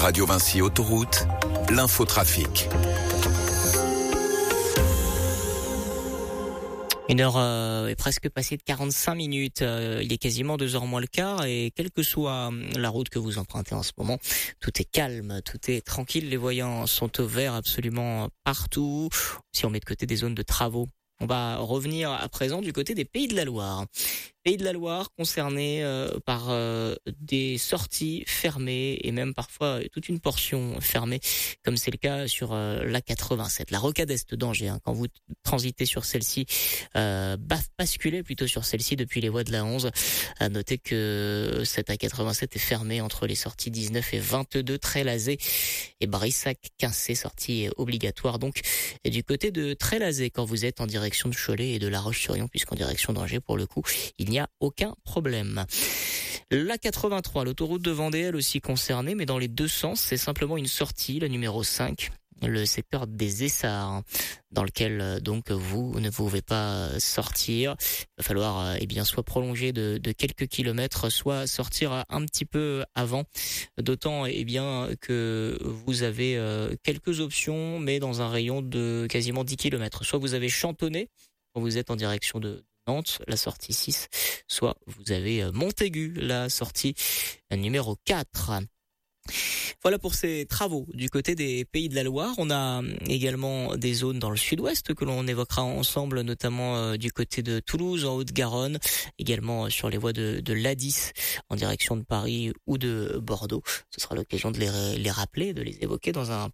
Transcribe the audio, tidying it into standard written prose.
Radio Vinci Autoroute, l'infotrafic. 1h est presque passée de 45 minutes. Il est quasiment 2h moins le quart et quelle que soit la route que vous empruntez en ce moment, tout est calme, tout est tranquille. Les voyants sont au vert absolument partout. Si on met de côté des zones de travaux, on va revenir à présent du côté des Pays de la Loire. Pays de la Loire concernés par des sorties fermées et même parfois toute une portion fermée, comme c'est le cas sur la 87, la rocade est d'Angers. Quand vous transitez sur celle-ci, basculez plutôt sur celle-ci depuis les voies de la 11. À noter que cette A87 est fermée entre les sorties 19 et 22, Trélazé et Brissac-Quincé, sortie obligatoire donc. Et du côté de Trélazé, quand vous êtes en direction de Cholet et de La Roche-sur-Yon, puisqu'en direction d'Angers pour le coup, il n'y a aucun problème. La 83, l'autoroute de Vendée, elle aussi concernée, mais dans les deux sens. C'est simplement une sortie, la numéro 5, le secteur des Essarts, dans lequel donc vous ne pouvez pas sortir. Il va falloir soit prolonger de quelques kilomètres, soit sortir un petit peu avant. D'autant que vous avez quelques options, mais dans un rayon de quasiment 10 kilomètres. Soit vous avez Chantonnay, quand vous êtes en direction de Nantes, la sortie 6, soit vous avez Montaigu, la sortie numéro 4. Voilà pour ces travaux du côté des Pays de la Loire. On a également des zones dans le sud-ouest que l'on évoquera ensemble, notamment du côté de Toulouse, en Haute-Garonne, également sur les voies de l'A10 en direction de Paris ou de Bordeaux. Ce sera l'occasion de les rappeler, de les évoquer dans un